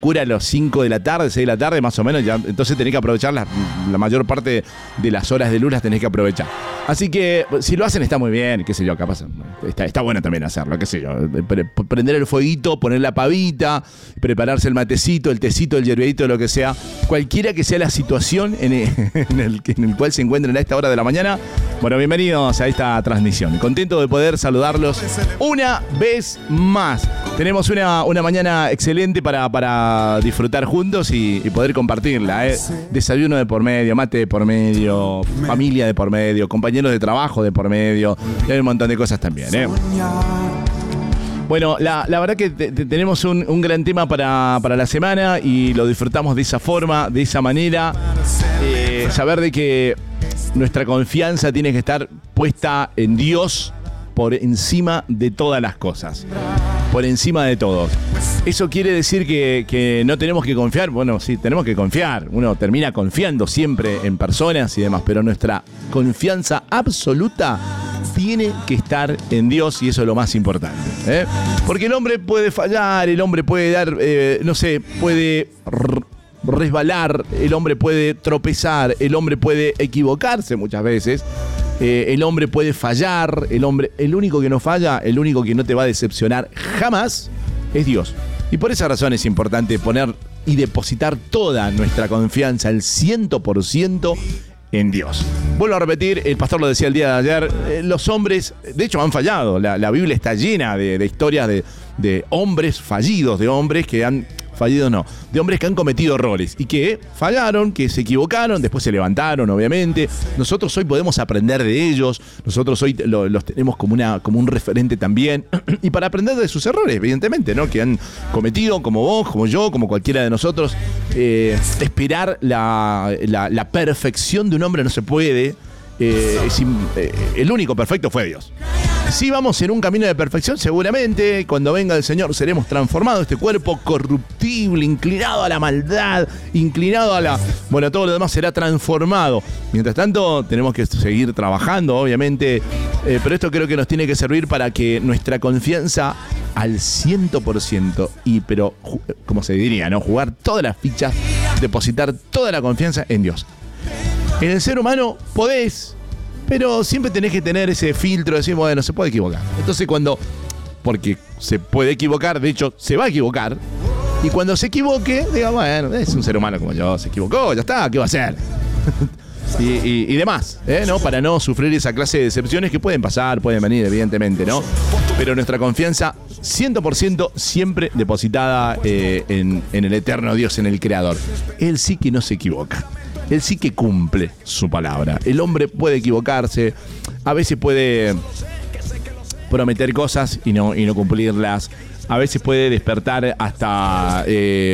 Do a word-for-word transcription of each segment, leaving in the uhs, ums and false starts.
cura a las cinco de la tarde, seis de la tarde, más o menos, ya, entonces tenés que aprovechar la, la mayor parte de las horas de luz, las tenés que aprovechar. Así que, si lo hacen está muy bien, qué sé yo, capaz, está, está bueno también hacerlo, qué sé yo, prender el fueguito, poner la pavita, prepararse el matecito, el tecito, el yerbedito, lo que sea, cualquiera que sea la situación en el, en el, en el cual se encuentren a esta hora de la mañana. Bueno, bienvenidos a esta transmisión, contento de poder saludarlos una vez más. Tenemos una, una mañana excelente para, para disfrutar juntos y, y poder compartirla, ¿eh? Desayuno de por medio, mate de por medio, familia de por medio, compañeros de trabajo de por medio, y hay un montón de cosas también, ¿eh? Bueno, la, la verdad que te, te tenemos un, un gran tema para, para la semana y lo disfrutamos de esa forma, de esa manera. Eh, saber de que nuestra confianza tiene que estar puesta en Dios por encima de todas las cosas. Por encima de todo. ¿Eso quiere decir que, que no tenemos que confiar? Bueno, sí, tenemos que confiar. Uno termina confiando siempre en personas y demás, pero nuestra confianza absoluta tiene que estar en Dios y eso es lo más importante, ¿eh? Porque el hombre puede fallar, el hombre puede dar, eh, no sé, puede resbalar, el hombre puede tropezar, el hombre puede equivocarse muchas veces. Eh, el hombre puede fallar, el hombre, el único que no falla, el único que no te va a decepcionar jamás es Dios. Y por esa razón es importante poner y depositar toda nuestra confianza, el cien por ciento en Dios. Vuelvo a repetir, el pastor lo decía el día de ayer, eh, los hombres, de hecho han fallado, la, la Biblia está llena de, de historias de, de hombres fallidos, de hombres que han... fallidos no, de hombres que han cometido errores y que fallaron, que se equivocaron, después se levantaron, obviamente. Nosotros hoy podemos aprender de ellos, nosotros hoy lo, los tenemos como, una, como un referente también, y para aprender de sus errores, evidentemente, ¿no? Que han cometido, como vos, como yo, como cualquiera de nosotros. Eh, esperar la, la, la perfección de un hombre no se puede. Eh, es, eh, el único perfecto fue Dios. Si vamos en un camino de perfección, seguramente cuando venga el Señor seremos transformados. Este cuerpo corruptible, inclinado a la maldad, inclinado a la... Bueno, todo lo demás será transformado. Mientras tanto, tenemos que seguir trabajando, obviamente. Eh, pero esto creo que nos tiene que servir para que nuestra confianza al cien por ciento, y pero, como se diría, ¿no? Jugar todas las fichas, depositar toda la confianza en Dios. En el ser humano podés, pero siempre tenés que tener ese filtro de decir, bueno, se puede equivocar. Entonces cuando, porque se puede equivocar, de hecho se va a equivocar, y cuando se equivoque, diga, bueno, es un ser humano como yo, se equivocó, ya está, ¿qué va a hacer? y, y, y demás, ¿eh? ¿No? Para no sufrir esa clase de decepciones que pueden pasar, pueden venir, evidentemente, ¿no? Pero nuestra confianza cien por ciento siempre depositada eh, en, en el eterno Dios, en el Creador. Él sí que no se equivoca. Él sí que cumple su palabra. El hombre puede equivocarse, a veces puede prometer cosas y no, y no cumplirlas, a veces puede despertar hasta eh,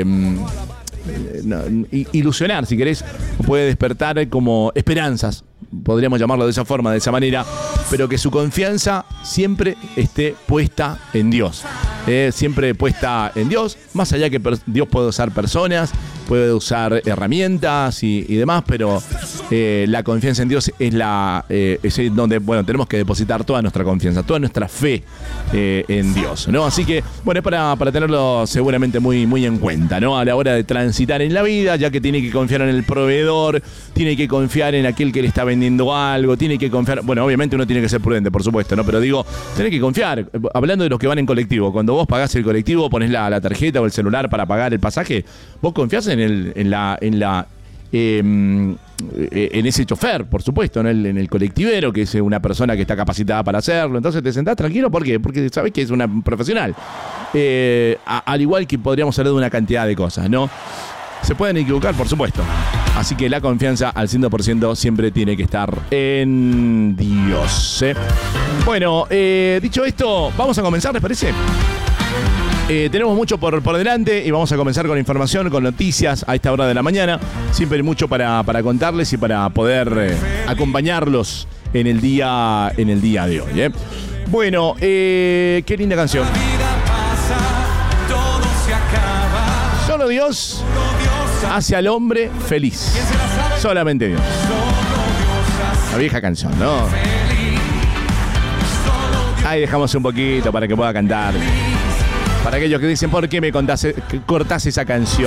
no, ilusionar, si querés, puede despertar como esperanzas, podríamos llamarlo de esa forma, de esa manera, pero que su confianza siempre esté puesta en Dios. Eh, siempre puesta en Dios, más allá que per- Dios puede usar personas, puede usar herramientas y, y demás, pero eh, la confianza en Dios es la eh, es donde, bueno, tenemos que depositar toda nuestra confianza, toda nuestra fe eh, en Dios, ¿no? Así que, bueno, es para, para tenerlo seguramente muy, muy en cuenta, ¿no? A la hora de transitar en la vida, ya que tiene que confiar en el proveedor, tiene que confiar en aquel que le está vendiendo algo, tiene que confiar, bueno, obviamente uno tiene que ser prudente, por supuesto, ¿no? Pero digo, tiene que confiar, hablando de los que van en colectivo, cuando vos pagás el colectivo, ponés la, la tarjeta o el celular para pagar el pasaje, vos confiás en el, en la, en la eh, en ese chofer, por supuesto, en el, en el colectivero, que es una persona que está capacitada para hacerlo. Entonces te sentás tranquilo, ¿por qué? Porque sabés que es una profesional. Eh, a, al igual que podríamos hablar de una cantidad de cosas, ¿no? Se pueden equivocar, por supuesto. Así que la confianza al cien por ciento siempre tiene que estar en Dios, ¿eh? Bueno, eh, dicho esto, vamos a comenzar, ¿les parece? Eh, tenemos mucho por, por delante y vamos a comenzar con información, con noticias a esta hora de la mañana. Siempre hay mucho para, para contarles y para poder eh, acompañarlos en el día, en el día de hoy, ¿eh? Bueno, eh, qué linda canción. Solo Dios hace al hombre feliz. Solamente Dios. La vieja canción, ¿no? Ahí dejamos un poquito para que pueda cantar. Para aquellos que dicen, ¿por qué me contás, cortás esa canción?